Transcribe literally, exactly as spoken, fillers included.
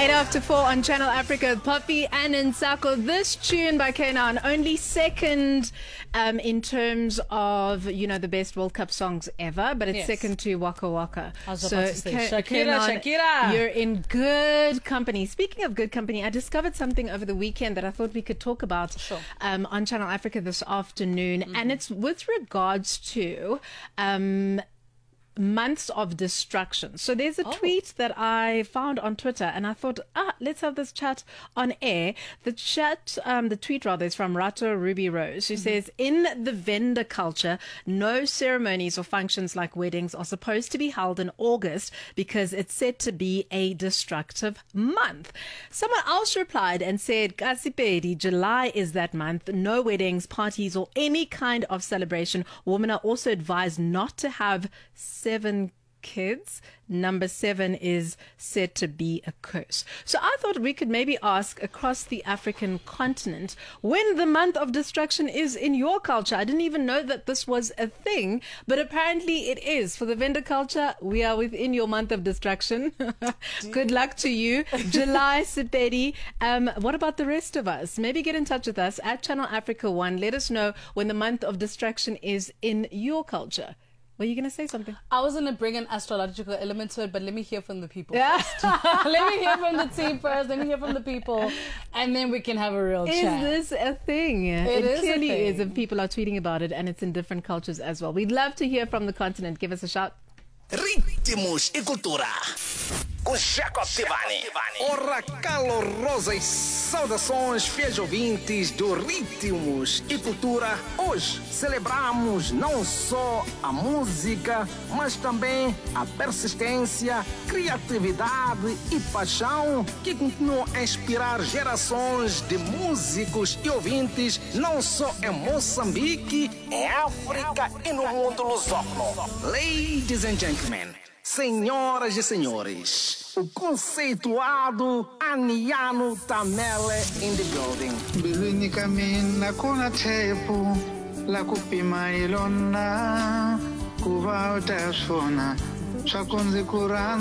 Eight after four on Channel Africa, Poppy and Nsako. This tune by Kenan, only second um, in terms of, you know, the best World Cup songs ever, but it's yes. second to Waka Waka. I was so about to say, Ke- Shakira, Kenan, Shakira. You're in good company. Speaking of good company, I discovered something over the weekend that I thought we could talk about sure. um, on Channel Africa this afternoon, mm-hmm. and it's with regards to Um, months of destruction. So there's a oh. tweet that I found on Twitter, and I thought, ah, let's have this chat on air. The chat, um, the tweet rather, is from Rato Ruby Rose, who mm-hmm. says, in the Venda culture, no ceremonies or functions like weddings are supposed to be held in August because it's said to be a destructive month. Someone else replied and said, Kasipedi, July is that month. No weddings, parties, or any kind of celebration. Women are also advised not to have seven kids. Number seven is said to be a curse. So I thought we could maybe ask across the African continent when the month of destruction is in your culture. I didn't even know that this was a thing, but apparently it is. For the Venda culture, we are within your month of destruction. Good luck to you. July, Sipedi. Um, what about the rest of us? Maybe get in touch with us at Channel Africa One. Let us know when the month of destruction is in your culture. Were you going to say something? I was going to bring an astrological element to it, but let me hear from the people yeah. first. Let me hear from the team first. Let me hear from the people, and then we can have a real is chat. Is this a thing? It, it is clearly a thing. is, and people are tweeting about it, and it's in different cultures as well. We'd love to hear from the continent. Give us a shout. Ritmos e Cultura com Jacob Tivani. Ora, calorosas saudações, fiéis ouvintes do Ritmos e Cultura. Hoje celebramos não só a música, mas também a persistência, criatividade e paixão que continuam a inspirar gerações de músicos e ouvintes, não só em Moçambique, em África e no mundo lusófono. Ladies and gentlemen, senhoras e senhores, o conceituado Aniano Tamele in the building. Bilwini kamina kuna tepu la kupima ilona kuva utasona swakunzi kurana